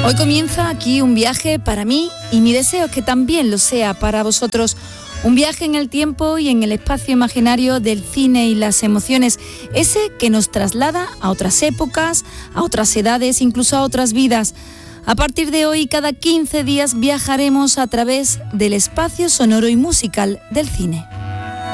Hoy comienza aquí un viaje para mí y mi deseo es que también lo sea para vosotros. Un viaje en el tiempo y en el espacio imaginario del cine y las emociones, ese que nos traslada a otras épocas, a otras edades, incluso a otras vidas. A partir de hoy, cada 15 días viajaremos a través del espacio sonoro y musical del cine.